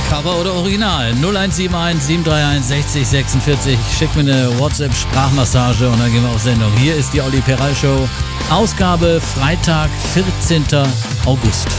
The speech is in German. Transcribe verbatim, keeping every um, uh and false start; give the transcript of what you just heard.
Cover oder Original? null eins sieben eins sieben drei eins sechzig sechsundvierzig. Schick mir eine WhatsApp-Sprachmassage und dann gehen wir auf Sendung. Hier ist die Olli Peral Show. Ausgabe Freitag, vierzehnten August.